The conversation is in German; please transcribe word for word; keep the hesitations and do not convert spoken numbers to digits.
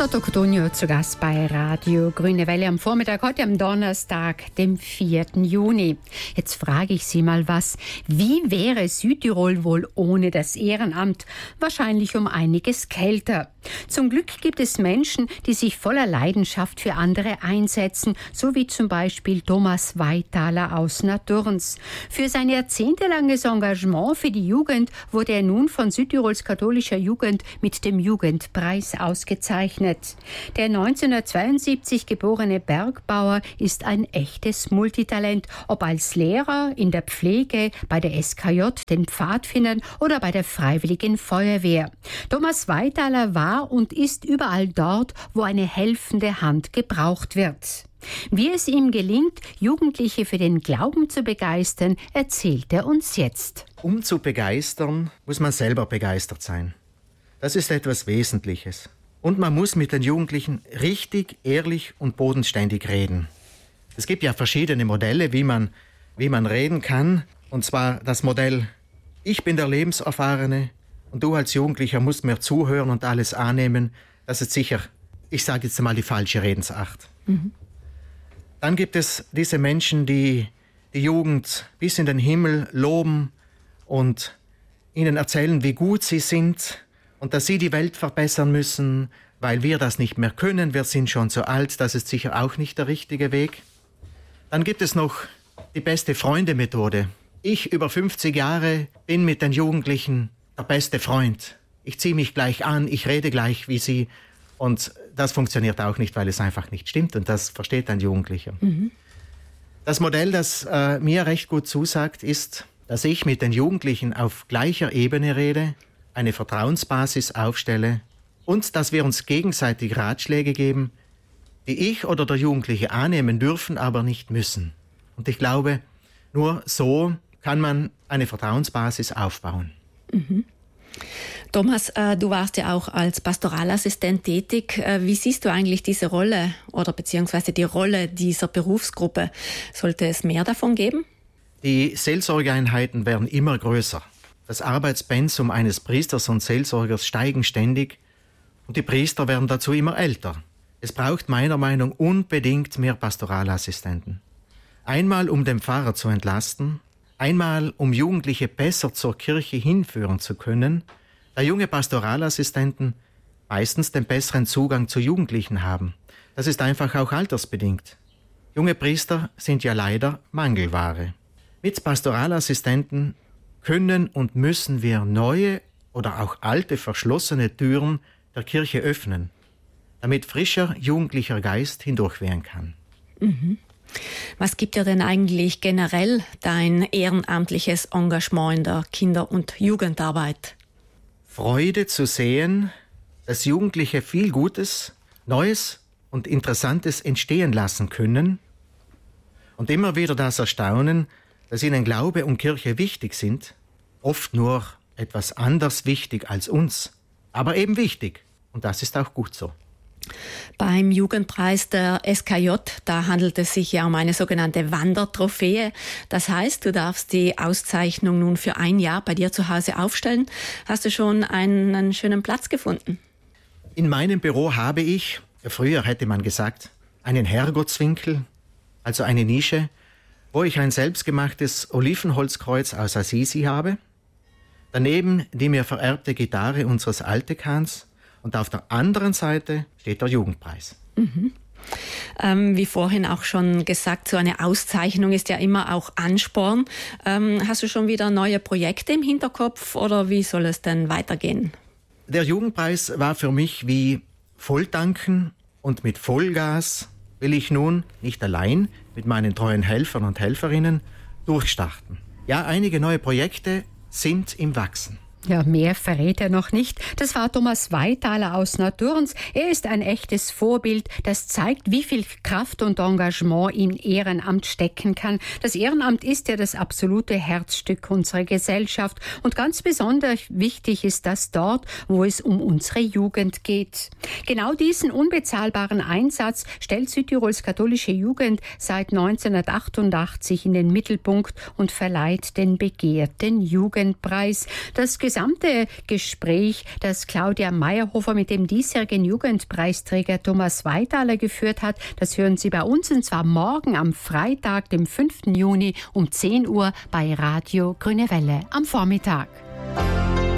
Toto Cotugno zu Gast bei Radio Grüne Welle am Vormittag, heute am Donnerstag, dem vierten Juni. Jetzt frage ich Sie mal was. Wie wäre Südtirol wohl ohne das Ehrenamt? Wahrscheinlich um einiges kälter. Zum Glück gibt es Menschen, die sich voller Leidenschaft für andere einsetzen, so wie zum Beispiel Thomas Weitaler aus Naturns. Für sein jahrzehntelanges Engagement für die Jugend wurde er nun von Südtirols katholischer Jugend mit dem Jugendpreis ausgezeichnet. Der neunzehnhundertzweiundsiebzig geborene Bergbauer ist ein echtes Multitalent, ob als Lehrer, in der Pflege, bei der S K J, den Pfadfindern oder bei der Freiwilligen Feuerwehr. Thomas Weitaler war und ist überall dort, wo eine helfende Hand gebraucht wird. Wie es ihm gelingt, Jugendliche für den Glauben zu begeistern, erzählt er uns jetzt. Um zu begeistern, muss man selber begeistert sein. Das ist etwas Wesentliches. Und man muss mit den Jugendlichen richtig, ehrlich und bodenständig reden. Es gibt ja verschiedene Modelle, wie man, wie man reden kann. Und zwar das Modell, ich bin der Lebenserfahrene und du als Jugendlicher musst mir zuhören und alles annehmen. Das ist sicher, ich sage jetzt mal, die falsche Redensart. Mhm. Dann gibt es diese Menschen, die die Jugend bis in den Himmel loben und ihnen erzählen, wie gut sie sind und dass sie die Welt verbessern müssen, weil wir das nicht mehr können, wir sind schon so alt, das ist sicher auch nicht der richtige Weg. Dann gibt es noch die beste Freunde-Methode. Ich über fünfzig Jahre bin mit den Jugendlichen der beste Freund. Ich ziehe mich gleich an, ich rede gleich wie sie und das funktioniert auch nicht, weil es einfach nicht stimmt und das versteht ein Jugendlicher. Mhm. Das Modell, das äh, mir recht gut zusagt, ist, dass ich mit den Jugendlichen auf gleicher Ebene rede, eine Vertrauensbasis aufstelle und dass wir uns gegenseitig Ratschläge geben, die ich oder der Jugendliche annehmen dürfen, aber nicht müssen. Und ich glaube, nur so kann man eine Vertrauensbasis aufbauen. Mhm. Thomas, äh, du warst ja auch als Pastoralassistent tätig. Äh, wie siehst du eigentlich diese Rolle oder beziehungsweise die Rolle dieser Berufsgruppe? Sollte es mehr davon geben? Die Seelsorgeeinheiten werden immer größer. Das Arbeitspensum eines Priesters und Seelsorgers steigen ständig und die Priester werden dazu immer älter. Es braucht meiner Meinung nach unbedingt mehr Pastoralassistenten. Einmal um den Pfarrer zu entlasten, einmal um Jugendliche besser zur Kirche hinführen zu können, da junge Pastoralassistenten meistens den besseren Zugang zu Jugendlichen haben. Das ist einfach auch altersbedingt. Junge Priester sind ja leider Mangelware. Mit Pastoralassistenten können und müssen wir neue oder auch alte verschlossene Türen der Kirche öffnen, damit frischer jugendlicher Geist hindurchwehen kann. Mhm. Was gibt dir denn eigentlich generell dein ehrenamtliches Engagement in der Kinder- und Jugendarbeit? Freude zu sehen, dass Jugendliche viel Gutes, Neues und Interessantes entstehen lassen können und immer wieder das Erstaunen, dass ihnen Glaube und Kirche wichtig sind, oft nur etwas anders wichtig als uns, aber eben wichtig und das ist auch gut so. Beim Jugendpreis der S K J, da handelt es sich ja um eine sogenannte Wandertrophäe. Das heißt, du darfst die Auszeichnung nun für ein Jahr bei dir zu Hause aufstellen. Hast du schon einen, einen schönen Platz gefunden? In meinem Büro habe ich, früher hätte man gesagt, einen Herrgottswinkel, also eine Nische, wo ich ein selbstgemachtes Olivenholzkreuz aus Assisi habe. Daneben die mir vererbte Gitarre unseres Altekans. Und auf der anderen Seite steht der Jugendpreis. Mhm. Ähm, wie vorhin auch schon gesagt, so eine Auszeichnung ist ja immer auch Ansporn. Ähm, hast du schon wieder neue Projekte im Hinterkopf oder wie soll es denn weitergehen? Der Jugendpreis war für mich wie Volltanken und mit Vollgas will ich nun nicht allein mit meinen treuen Helfern und Helferinnen durchstarten. Ja, einige neue Projekte sind im Wachsen. Ja, mehr verrät er noch nicht. Das war Thomas Weitaler aus Naturns. Er ist ein echtes Vorbild, das zeigt, wie viel Kraft und Engagement in Ehrenamt stecken kann. Das Ehrenamt ist ja das absolute Herzstück unserer Gesellschaft. Und ganz besonders wichtig ist das dort, wo es um unsere Jugend geht. Genau diesen unbezahlbaren Einsatz stellt Südtirols katholische Jugend seit neunzehnhundertachtundachtzig in den Mittelpunkt und verleiht den begehrten Jugendpreis. Das gesamte Gespräch, das Claudia Meyerhofer mit dem diesjährigen Jugendpreisträger Thomas Weithaler geführt hat, das hören Sie bei uns, und zwar morgen am Freitag, dem fünften Juni um zehn Uhr bei Radio Grüne Welle am Vormittag.